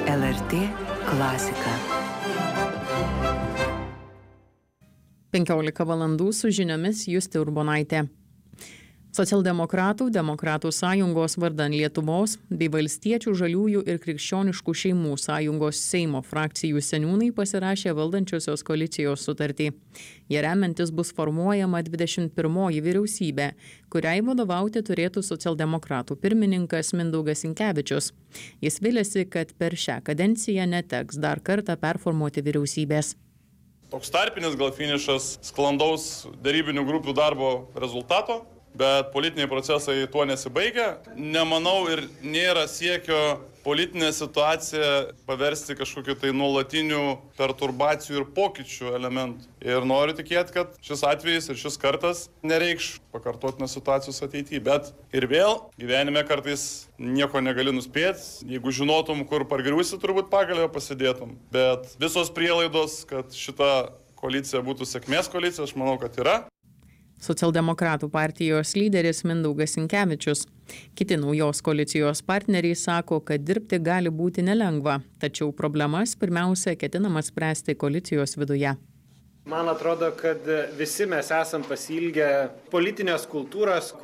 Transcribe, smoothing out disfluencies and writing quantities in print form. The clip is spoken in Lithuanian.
LRT klasika. 15 valandų su žiniomis Justė Urbonaitė. Socialdemokratų, Demokratų sąjungos vardan Lietuvos bei Valstiečių, Žaliųjų ir Krikščioniškų šeimų sąjungos Seimo frakcijų seniūnai pasirašė valdančiosios koalicijos sutartį. Jie remiantis bus formuojama 21 vyriausybė, kuriai vadovauti turėtų socialdemokratų pirmininkas Mindaugas Sinkevičius. Jis viliasi, kad per šią kadenciją neteks dar kartą performuoti vyriausybės. Toks tarpinis gal finišas sklandaus darybinių grupių darbo rezultato, bet politiniai procesai tuo nesibaigia. Nemanau ir nėra siekio politinę situaciją paversti kažkokiu tai nuolatinių perturbacijų ir pokyčių elementų. Ir noriu tikėti, kad šis atvejis ir šis kartas nereikš pakartotinės situacijos ateityje. Bet ir vėl gyvenime kartais nieko negali nuspėti. Jeigu žinotum, kur pargriūsi, turbūt pagalbę pasidėtum. Bet visos prielaidos, kad šita koalicija būtų sėkmės koalicija, aš manau, kad yra. Socialdemokratų partijos lyderis Mindaugas Sinkevičius. Kiti naujos koalicijos partneriai sako, kad dirbti gali būti nelengva, tačiau problemas pirmiausia ketinama spręsti koalicijos viduje. Man atrodo, kad visi mes esam pasiilgę politinės kultūros,